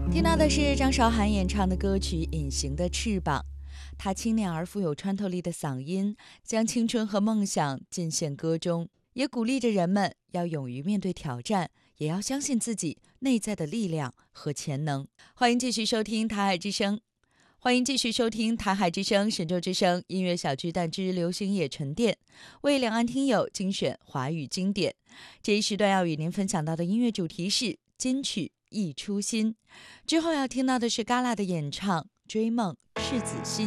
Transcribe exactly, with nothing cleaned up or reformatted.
听到的是张韶涵演唱的歌曲《隐形的翅膀》，她清亮而富有穿透力的嗓音，将青春和梦想尽献歌中，也鼓励着人们要勇于面对挑战，也要相信自己内在的力量和潜能。欢迎继续收听《台海之声》，欢迎继续收听《台海之声》神州之声音乐小巨蛋之流行野沉淀，为两岸听友精选华语经典。这一时段要与您分享到的音乐主题是金曲一初心，之后要听到的是嘎啦的演唱《追梦赤子心》。